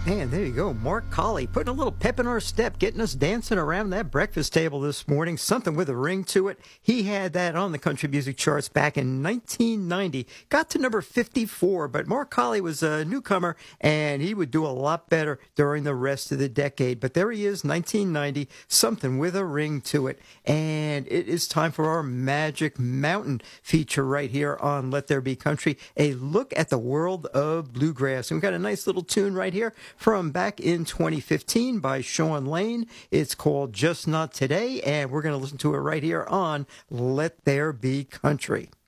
Man, there you go. Mark Colley putting a little pep in our step, getting us dancing around that breakfast table this morning. Something with a ring to it. He had that on the country music charts back in 1990. Got to number 54, but Mark Colley was a newcomer, and he would do a lot better during the rest of the decade. But there he is, 1990, something with a ring to it. And it is time for our Magic Mountain feature right here on Let There Be Country, a look at the world of bluegrass. And we've got a nice little tune right here from back in 2015 by Sean Lane. It's called Just Not Today, and we're going to listen to it right here on Let There Be Country.